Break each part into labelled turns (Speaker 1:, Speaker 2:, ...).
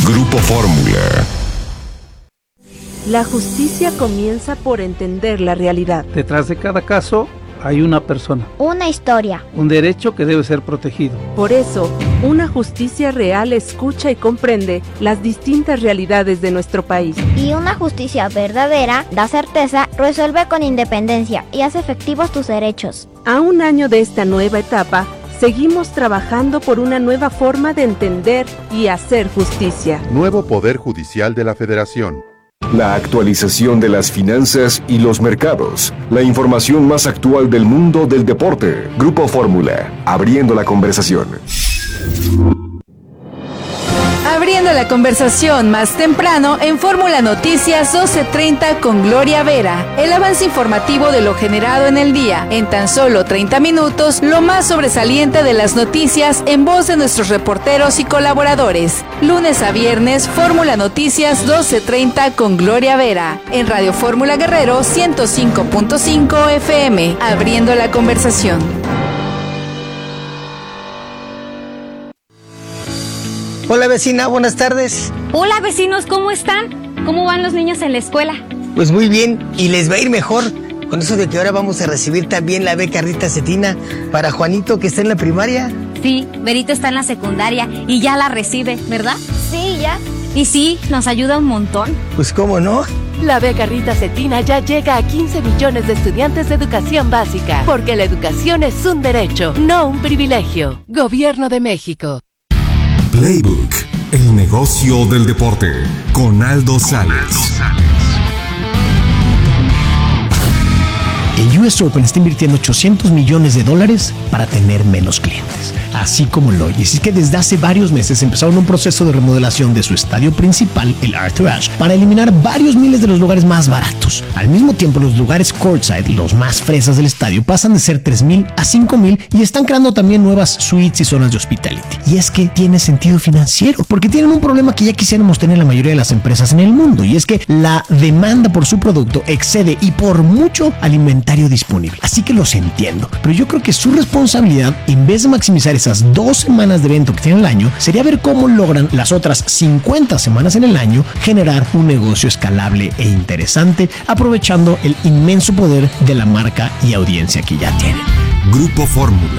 Speaker 1: Grupo Fórmula.
Speaker 2: La justicia comienza por entender la realidad.
Speaker 3: Detrás de cada caso hay una persona.
Speaker 4: Una historia.
Speaker 3: Un derecho que debe ser protegido.
Speaker 2: Por eso, una justicia real escucha y comprende las distintas realidades de nuestro país.
Speaker 4: Y una justicia verdadera da certeza, resuelve con independencia y hace efectivos tus derechos.
Speaker 2: A un año de esta nueva etapa, seguimos trabajando por una nueva forma de entender y hacer justicia.
Speaker 5: Nuevo Poder Judicial de la Federación.
Speaker 1: La actualización de las finanzas y los mercados. La información más actual del mundo del deporte. Grupo Fórmula, abriendo la conversación.
Speaker 6: Abriendo la conversación más temprano en Fórmula Noticias 12:30 con Gloria Vera. El avance informativo de lo generado en el día. En tan solo 30 minutos, lo más sobresaliente de las noticias en voz de nuestros reporteros y colaboradores. Lunes a viernes, Fórmula Noticias 12:30 con Gloria Vera. En Radio Fórmula Guerrero 105.5 FM. Abriendo la conversación.
Speaker 7: Hola vecina, buenas tardes.
Speaker 8: Hola vecinos, ¿cómo están? ¿Cómo van los niños en la escuela?
Speaker 7: Pues muy bien, y les va a ir mejor con eso de que ahora vamos a recibir también la beca Rita Cetina para Juanito, que está en la primaria.
Speaker 8: Sí, Berito está en la secundaria y ya la recibe, ¿verdad?
Speaker 4: Sí, ya.
Speaker 8: Y sí, nos ayuda un montón.
Speaker 7: Pues cómo no.
Speaker 9: La beca Rita Cetina ya llega a 15 millones de estudiantes de educación básica, porque la educación es un derecho, no un privilegio. Gobierno de México.
Speaker 1: Playbook, el negocio del deporte, con Aldo Sales.
Speaker 10: El US Open está invirtiendo $800 millones para tener menos clientes. Así como lo oyes, es que desde hace varios meses empezaron un proceso de remodelación de su estadio principal, el Arthur Ashe, para eliminar varios miles de los lugares más baratos. Al mismo tiempo, los lugares courtside, los más fresas del estadio, pasan de ser 3,000 a 5,000 y están creando también nuevas suites y zonas de hospitality. Y es que tiene sentido financiero, porque tienen un problema que ya quisiéramos tener la mayoría de las empresas en el mundo, y es que la demanda por su producto excede y por mucho al inventario disponible. Así que los entiendo, pero yo creo que su responsabilidad, en vez de maximizar esas 2 semanas de evento que tiene el año, sería ver cómo logran las otras 50 semanas en el año generar un negocio escalable e interesante, aprovechando el inmenso poder de la marca y audiencia que ya tienen.
Speaker 1: Grupo Fórmula.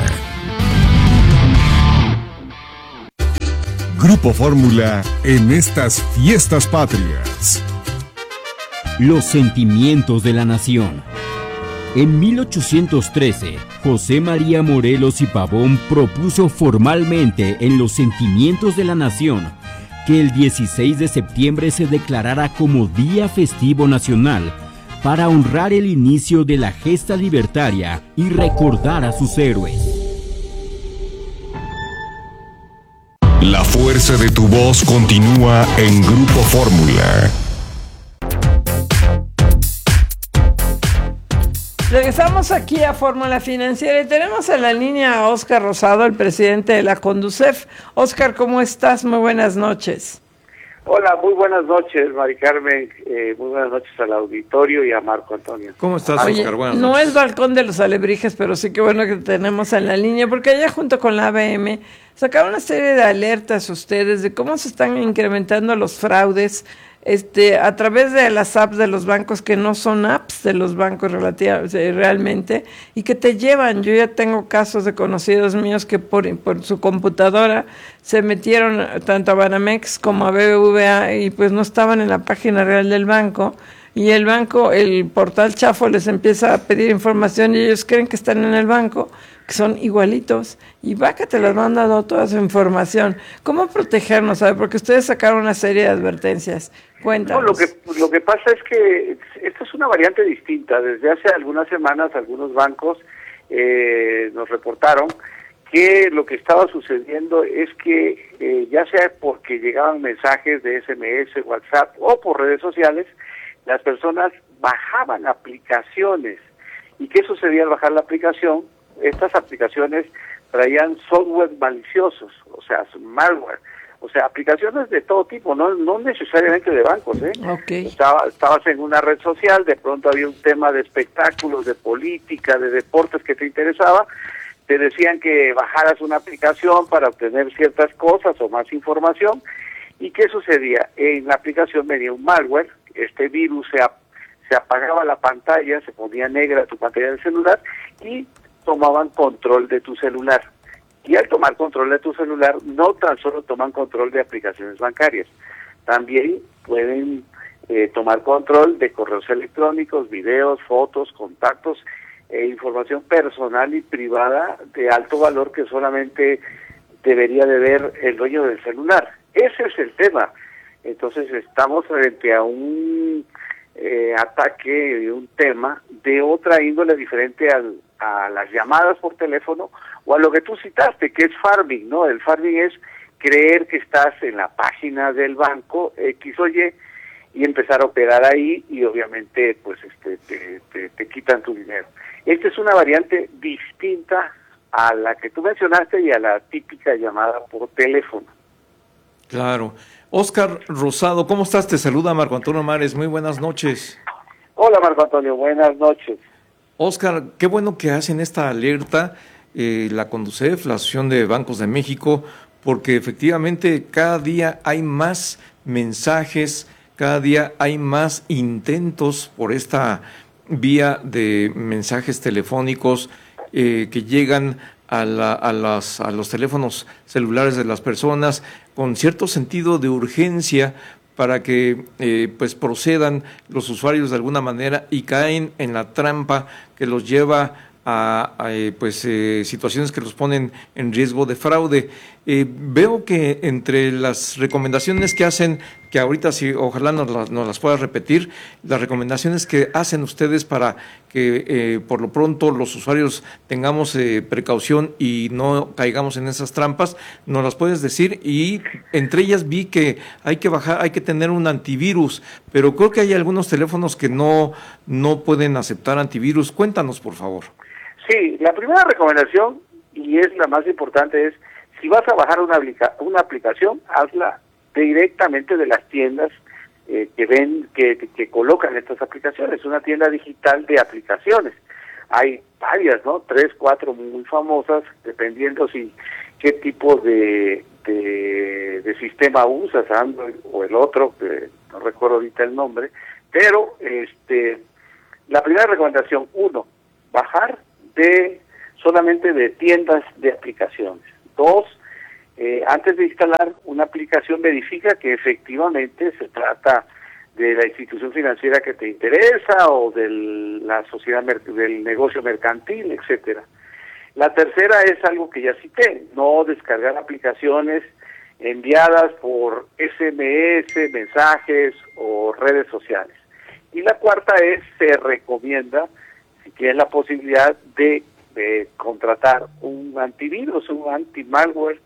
Speaker 1: Grupo Fórmula en estas fiestas patrias.
Speaker 11: Los sentimientos de la nación. En 1813, José María Morelos y Pavón propuso formalmente en los sentimientos de la nación que el 16 de septiembre se declarara como Día Festivo Nacional para honrar el inicio de la gesta libertaria y recordar a sus héroes.
Speaker 1: La fuerza de tu voz continúa en Grupo Fórmula.
Speaker 12: Regresamos aquí a Fórmula Financiera y tenemos en la línea a Óscar Rosado, el presidente de la Conducef. Óscar, ¿cómo estás? Muy buenas noches.
Speaker 13: Hola, muy buenas noches, Mari Carmen. Muy buenas noches al auditorio y a Marco Antonio.
Speaker 14: ¿Cómo estás, Óscar? Buenas noches.
Speaker 12: No es Balcón de los Alebrijes, pero sí que bueno que tenemos en la línea, porque allá junto con la ABM sacaron una serie de alertas ustedes de cómo se están incrementando los fraudes a través de las apps de los bancos que no son apps de los bancos realmente y que te llevan. Yo ya tengo casos de conocidos míos que por su computadora se metieron tanto a Banamex como a BBVA y pues no estaban en la página real del banco, y el banco, el portal chafo les empieza a pedir información y ellos creen que están en el banco, que son igualitos, y va que te las han dado toda su información. ¿Cómo protegernos? Porque ustedes sacaron una serie de advertencias. Cuéntanos.
Speaker 13: No, lo que pasa es que esta es una variante distinta. Desde hace algunas semanas algunos bancos nos reportaron que lo que estaba sucediendo es que ya sea porque llegaban mensajes de SMS, WhatsApp o por redes sociales, las personas bajaban aplicaciones. ¿Y qué sucedía al bajar la aplicación? Estas aplicaciones traían software maliciosos, o sea, malware, o sea, aplicaciones de todo tipo, no necesariamente de bancos,
Speaker 12: Okay.
Speaker 13: Estabas en una red social, de pronto había un tema de espectáculos, de política, de deportes que te interesaba, te decían que bajaras una aplicación para obtener ciertas cosas o más información, ¿Y qué sucedía? En la aplicación venía un malware, este virus se apagaba la pantalla, se ponía negra tu pantalla del celular y tomaban control de tu celular. Y al tomar control de tu celular, no tan solo toman control de aplicaciones bancarias, también pueden tomar control de correos electrónicos, videos, fotos, contactos, información personal y privada de alto valor que solamente debería de ver el dueño del celular. Ese es el tema. Entonces estamos frente a un ataque, un tema de otra índole diferente a las llamadas por teléfono o a lo que tú citaste, que es farming, ¿no? El farming es creer que estás en la página del banco X o Y y empezar a operar ahí y obviamente pues te quitan tu dinero. Esta es una variante distinta a la que tú mencionaste y a la típica llamada por teléfono.
Speaker 14: Claro. Óscar Rosado, ¿cómo estás? Te saluda Marco Antonio Mares, muy buenas noches.
Speaker 13: Hola Marco Antonio, buenas noches.
Speaker 14: Óscar, qué bueno que hacen esta alerta la Conducef, la Asociación de Bancos de México, porque efectivamente cada día hay más mensajes, cada día hay más intentos por esta vía de mensajes telefónicos que llegan a los teléfonos celulares de las personas con cierto sentido de urgencia para que pues procedan los usuarios de alguna manera y caen en la trampa que los lleva a situaciones que los ponen en riesgo de fraude. Veo que entre las recomendaciones que hacen, que ahorita sí, ojalá nos las puedas repetir, las recomendaciones que hacen ustedes para que por lo pronto los usuarios tengamos precaución y no caigamos en esas trampas, ¿nos las puedes decir? Y entre ellas vi que hay que tener un antivirus, pero creo que hay algunos teléfonos que no pueden aceptar antivirus. Cuéntanos, por favor.
Speaker 13: Sí, la primera recomendación, y es la más importante, es si vas a bajar una aplicación, hazla directamente de las tiendas que colocan estas aplicaciones, una tienda digital de aplicaciones. Hay varias, ¿no? 3, 4 muy famosas, dependiendo qué tipo de sistema usas, Android o el otro, que no recuerdo ahorita el nombre, pero la primera recomendación, 1, bajar solamente de tiendas de aplicaciones. 2, antes de instalar una aplicación, verifica que efectivamente se trata de la institución financiera que te interesa o de la sociedad del negocio mercantil, etcétera. La tercera es algo que ya cité, no descargar aplicaciones enviadas por SMS, mensajes o redes sociales. Y la cuarta es, se recomienda, si tienes la posibilidad de contratar un antivirus, un anti-malware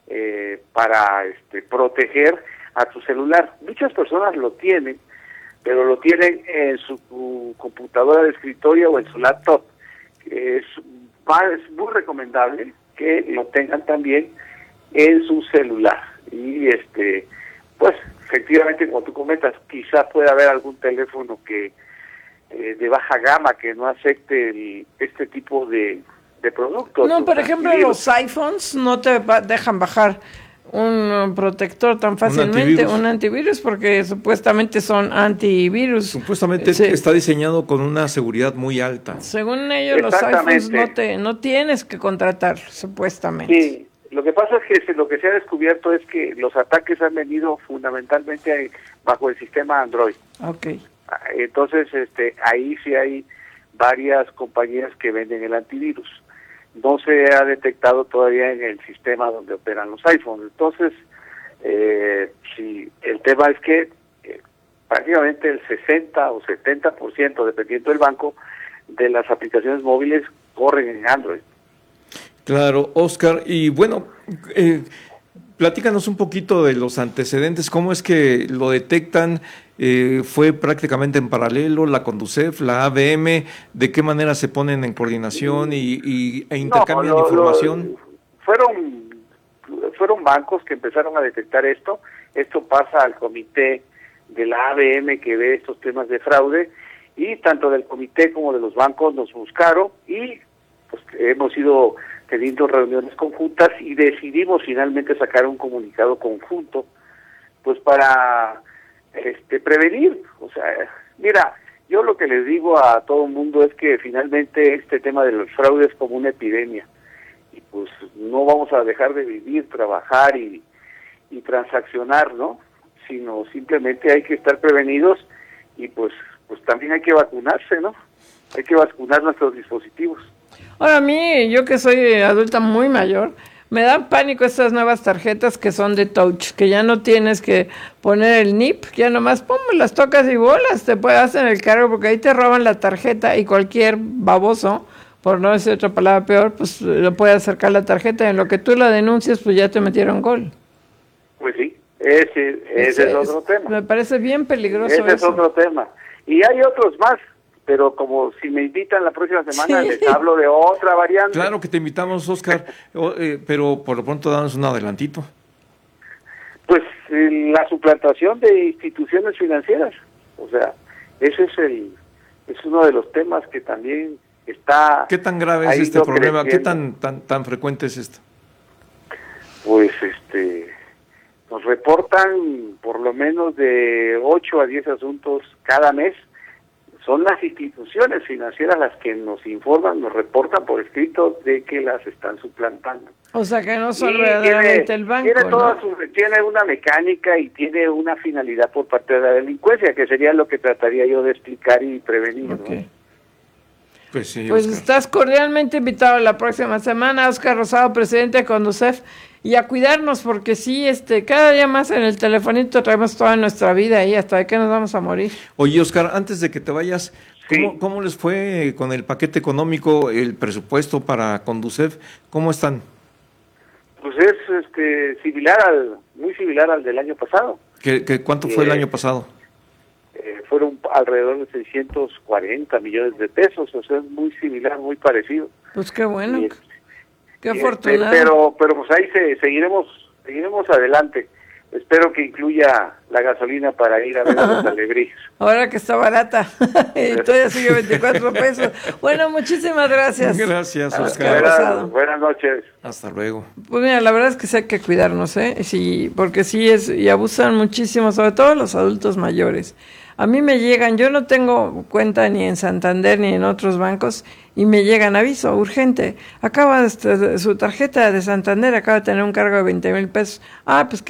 Speaker 13: para proteger a tu celular. Muchas personas lo tienen, pero lo tienen en su computadora de escritorio o en su laptop. Es muy recomendable que lo tengan también en su celular. Y pues efectivamente, como tú comentas, quizás pueda haber algún teléfono que de baja gama que no acepte este tipo de productos.
Speaker 12: No, por ejemplo, los iPhones no te dejan bajar un protector tan fácilmente, un antivirus, porque supuestamente son antivirus.
Speaker 14: Supuestamente está diseñado con una seguridad muy alta.
Speaker 12: Según ellos, los iPhones no tienes que contratarlos, supuestamente.
Speaker 13: Sí, lo que pasa es que lo que se ha descubierto es que los ataques han venido fundamentalmente bajo el sistema Android.
Speaker 12: Okay.
Speaker 13: Entonces, ahí sí hay varias compañías que venden el antivirus. No se ha detectado todavía en el sistema donde operan los iPhones. Entonces, sí, el tema es que prácticamente el 60 o 70%, dependiendo del banco, de las aplicaciones móviles corren en Android.
Speaker 14: Claro, Óscar. Y bueno, platícanos un poquito de los antecedentes, cómo es que lo detectan. Fue prácticamente en paralelo la Conducef, la ABM, ¿de qué manera se ponen en coordinación e intercambian información?
Speaker 13: Fueron bancos que empezaron a detectar esto pasa al comité de la ABM que ve estos temas de fraude, y tanto del comité como de los bancos nos buscaron y pues hemos ido teniendo reuniones conjuntas y decidimos finalmente sacar un comunicado conjunto pues para prevenir. O sea, mira, yo lo que les digo a todo el mundo es que finalmente este tema de los fraudes es como una epidemia, y pues no vamos a dejar de vivir, trabajar y transaccionar, ¿no? Sino simplemente hay que estar prevenidos, y pues también hay que vacunarse, ¿no? Hay que vacunar nuestros dispositivos.
Speaker 12: Ahora, a mí, yo que soy adulta muy mayor, me dan pánico estas nuevas tarjetas que son de touch, que ya no tienes que poner el NIP, ya nomás pum, las tocas y bolas, te hacen el cargo, porque ahí te roban la tarjeta, y cualquier baboso, por no decir otra palabra peor, pues lo puede acercar la tarjeta, y en lo que tú la denuncias, pues ya te metieron gol.
Speaker 13: Pues sí, ese es otro tema.
Speaker 12: Me parece bien peligroso
Speaker 13: ese es otro tema. Y hay otros más, pero como si me invitan la próxima semana, les hablo de otra variante.
Speaker 14: Claro que te invitamos, Oscar, pero por lo pronto danos un adelantito.
Speaker 13: Pues la suplantación de instituciones financieras. O sea, ese es uno de los temas que también está...
Speaker 14: ¿Qué tan grave es este problema? ¿Qué tan frecuente es esto?
Speaker 13: Pues nos reportan por lo menos de 8 a 10 asuntos cada mes. Son las instituciones financieras las que nos informan, nos reportan por escrito de que las están suplantando.
Speaker 12: O sea, que no son verdaderamente el banco,
Speaker 13: tiene una mecánica y tiene una finalidad por parte de la delincuencia, que sería lo que trataría yo de explicar y prevenir.
Speaker 12: Okay.
Speaker 13: ¿No?
Speaker 14: Pues sí,
Speaker 12: pues
Speaker 14: Oscar.
Speaker 12: Estás cordialmente invitado la próxima semana, Oscar Rosado, presidente de Conducef, y a cuidarnos, porque sí, cada día más en el telefonito traemos toda nuestra vida ahí, hasta de que nos vamos a morir.
Speaker 14: Oye, Oscar, antes de que te vayas, ¿cómo les fue con el paquete económico, el presupuesto para Conducef? ¿Cómo están?
Speaker 13: Pues es muy similar al del año pasado.
Speaker 14: ¿Cuánto fue el año pasado?
Speaker 13: Fueron alrededor de 640 millones de pesos, o sea, es muy similar, muy parecido.
Speaker 12: Pues qué bueno, qué afortunado.
Speaker 13: Pero pues ahí seguiremos adelante. Espero que incluya la gasolina para ir a ver a los alebrijes.
Speaker 12: Ahora que está barata, y todavía sigue 24 pesos. Bueno, muchísimas gracias.
Speaker 14: Gracias, Oscar.
Speaker 13: Buenas noches.
Speaker 14: Hasta luego.
Speaker 12: Pues mira, la verdad es que sí hay que cuidarnos, sí, porque sí y abusan muchísimo, sobre todo los adultos mayores. A mí me llegan, yo no tengo cuenta ni en Santander ni en otros bancos, y me llegan aviso urgente. Acaba su tarjeta de Santander acaba de tener un cargo de 20,000 pesos. Pues